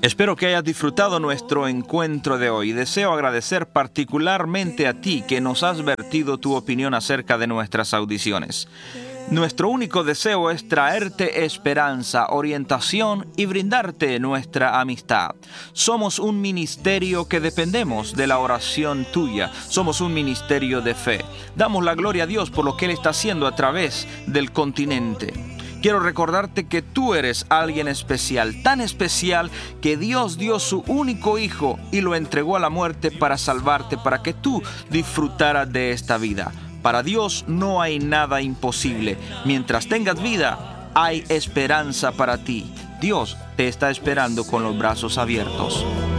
Espero que hayas disfrutado nuestro encuentro de hoy. Deseo agradecer particularmente a ti que nos has vertido tu opinión acerca de nuestras audiciones. Nuestro único deseo es traerte esperanza, orientación y brindarte nuestra amistad. Somos un ministerio que dependemos de la oración tuya. Somos un ministerio de fe. Damos la gloria a Dios por lo que Él está haciendo a través del continente. Quiero recordarte que tú eres alguien especial, tan especial que Dios dio su único hijo y lo entregó a la muerte para salvarte, para que tú disfrutaras de esta vida. Para Dios no hay nada imposible. Mientras tengas vida, hay esperanza para ti. Dios te está esperando con los brazos abiertos.